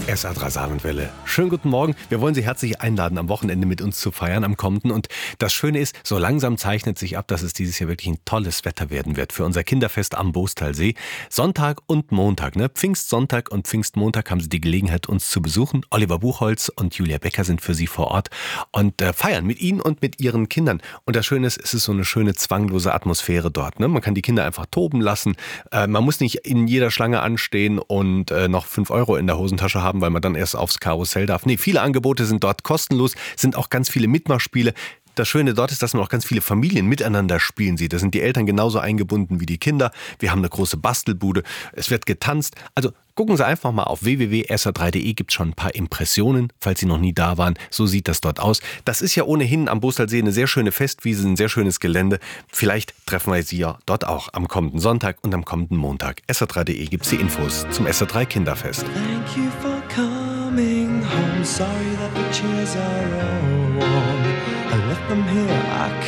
SR3 Saarlandwelle. Schönen guten Morgen. Wir wollen Sie herzlich einladen, am Wochenende mit uns zu feiern, am kommenden. Und das Schöne ist, so langsam zeichnet sich ab, dass es dieses Jahr wirklich ein tolles Wetter werden wird für unser Kinderfest am Boostalsee. Sonntag und Montag, Pfingstsonntag und Pfingstmontag haben Sie die Gelegenheit, uns zu besuchen. Oliver Buchholz und Julia Becker sind für Sie vor Ort und feiern mit Ihnen und mit Ihren Kindern. Und das Schöne ist, es ist so eine schöne zwanglose Atmosphäre dort. Man kann die Kinder einfach toben lassen. Man muss nicht in jeder Schlange anstehen und noch 5 Euro in der Hosentasche haben, weil man dann erst aufs Karussell darf. Nee, viele Angebote sind dort kostenlos, sind auch ganz viele Mitmachspiele. Das Schöne dort ist, dass man auch ganz viele Familien miteinander spielen sieht. Da sind die Eltern genauso eingebunden wie die Kinder. Wir haben eine große Bastelbude. Es wird getanzt. Also gucken Sie einfach mal auf www.sr3.de, gibt es schon ein paar Impressionen, falls Sie noch nie da waren. So sieht das dort aus. Das ist ja ohnehin am Boostalsee eine sehr schöne Festwiese, ein sehr schönes Gelände. Vielleicht treffen wir Sie ja dort auch am kommenden Sonntag und am kommenden Montag. SR3.de gibt es die Infos zum SR3 Kinderfest. Thank you for coming home. Sorry that the chairs are all warm. I left them here. I